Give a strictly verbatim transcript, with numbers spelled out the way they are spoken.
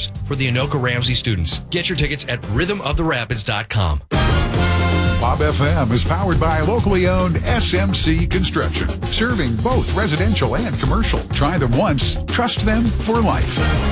scholarships for the Anoka Ramsey students. Get your tickets at rhythm of the rapids dot com. Bob F M is powered by locally owned S M C Construction, serving both residential and commercial. Try them once, trust them for life.